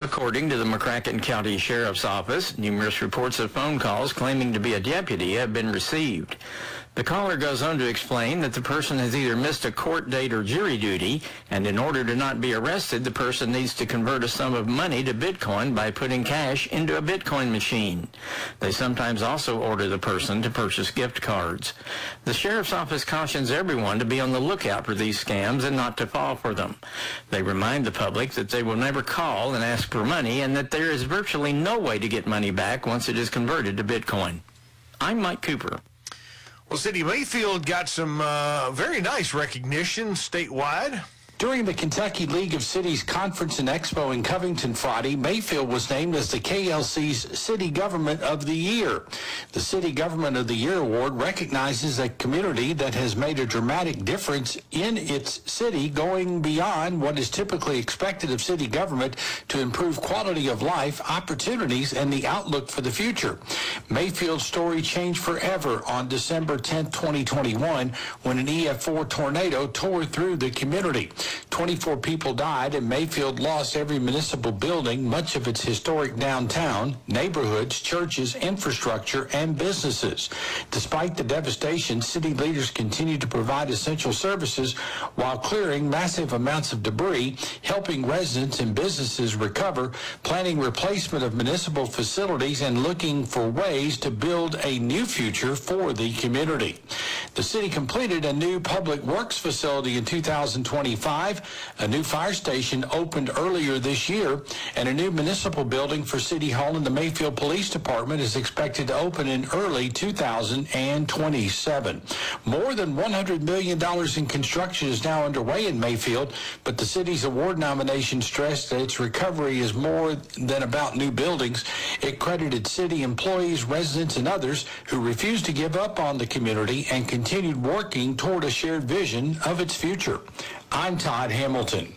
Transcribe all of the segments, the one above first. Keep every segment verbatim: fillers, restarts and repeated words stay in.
According to the McCracken County Sheriff's Office, numerous reports of phone calls claiming to be a deputy have been received. The caller goes on to explain that the person has either missed a court date or jury duty, and in order to not be arrested, the person needs to convert a sum of money to Bitcoin by putting cash into a Bitcoin machine. They sometimes also order the person to purchase gift cards. The Sheriff's Office cautions everyone to be on the lookout for these scams and not to fall for them. They remind the public that they will never call and ask for money, and that there is virtually no way to get money back once it is converted to Bitcoin. I'm Mike Cooper. Well, City of Mayfield got some uh, very nice recognition statewide. During the Kentucky League of Cities Conference and Expo in Covington Friday, Mayfield was named as the K L C's City Government of the Year. The City Government of the Year award recognizes a community that has made a dramatic difference in its city, going beyond what is typically expected of city government to improve quality of life, opportunities, and the outlook for the future. Mayfield's story changed forever on December tenth, twenty twenty-one, when an E F four tornado tore through the community. twenty-four people died, and Mayfield lost every municipal building, much of its historic downtown, neighborhoods, churches, infrastructure, and businesses. Despite the devastation, city leaders continued to provide essential services while clearing massive amounts of debris, helping residents and businesses recover, planning replacement of municipal facilities, and looking for ways to build a new future for the community. The city completed a new public works facility in two thousand twenty-five. A new fire station opened earlier this year, and a new municipal building for City Hall and the Mayfield Police Department is expected to open in early two thousand twenty-seven. More than one hundred million dollars in construction is now underway in Mayfield, but the city's award nomination stressed that its recovery is more than about new buildings. It credited city employees, residents, and others who refused to give up on the community and continued working toward a shared vision of its future. I'm Todd Hamilton.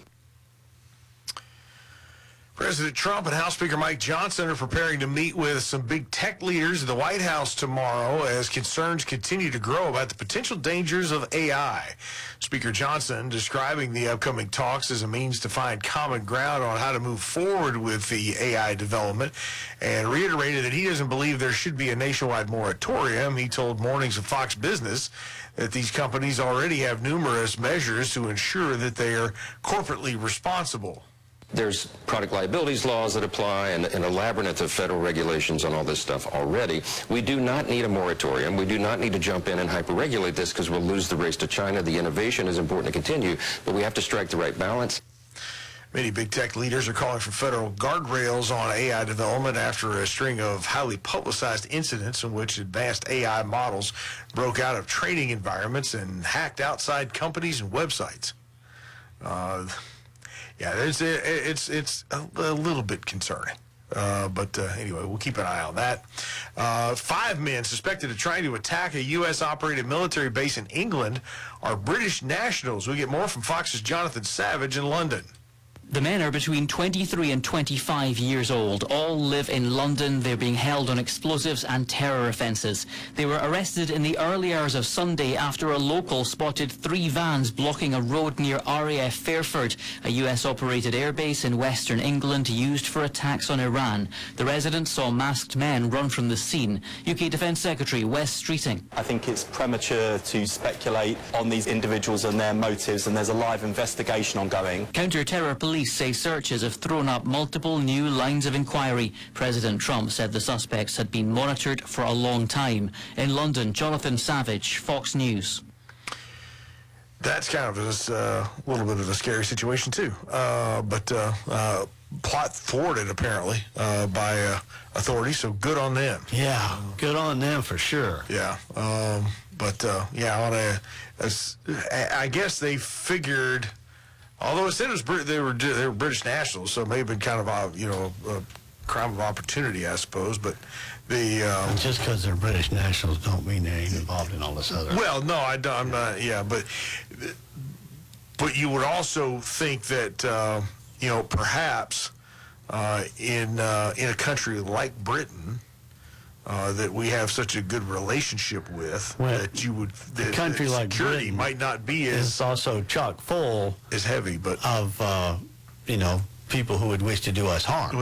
President Trump and House Speaker Mike Johnson are preparing to meet with some big tech leaders at the White House tomorrow as concerns continue to grow about the potential dangers of A I. Speaker Johnson describing the upcoming talks as a means to find common ground on how to move forward with the A I development, and reiterated that he doesn't believe there should be a nationwide moratorium. He told Mornings of Fox Business that these companies already have numerous measures to ensure that they are corporately responsible. There's product liabilities laws that apply and, and a labyrinth of federal regulations on all this stuff already. We do not need a moratorium. We do not need to jump in and hyper-regulate this because we'll lose the race to China. The innovation is important to continue, but we have to strike the right balance. Many big tech leaders are calling for federal guardrails on A I development after a string of highly publicized incidents in which advanced A I models broke out of training environments and hacked outside companies and websites. Uh, yeah, it's, it's, it's a, a little bit concerning. Uh, but uh, anyway, we'll keep an eye on that. Uh, five men suspected of trying to attack a U S-operated military base in England are British nationals. We get more from Fox's Jonathan Savage in London. The men are between twenty-three and twenty-five years old. All live in London. They're being held on explosives and terror offences. They were arrested in the early hours of Sunday after a local spotted three vans blocking a road near R A F Fairford, a U S-operated airbase in western England used for attacks on Iran. The residents saw masked men run from the scene. U K Defence Secretary Wes Streeting. I think it's premature to speculate on these individuals and their motives, and there's a live investigation ongoing. Counter-terror police say searches have thrown up multiple new lines of inquiry. President Trump said the suspects had been monitored for a long time. In London, Jonathan Savage, Fox News. That's kind of a uh, little bit of a scary situation, too. Uh, but uh, uh, plot thwarted, apparently, uh, by uh, authorities, so good on them. Yeah, good on them for sure. Yeah. Um, but, uh, yeah, on a, a, I guess they figured... Although it said it was, they were they were British nationals, so it may have been kind of a, you know, a crime of opportunity, I suppose. But the um, and just because they're British nationals don't mean they ain't involved in all this other. Well, no, I, I'm not. Yeah, but but you would also think that uh, you know perhaps uh, in uh, in a country like Britain. Uh, that we have such a good relationship with, well, that you would that, a country that like security Britain might not be as is also chock full as heavy, but of uh, you know people who would wish to do us harm.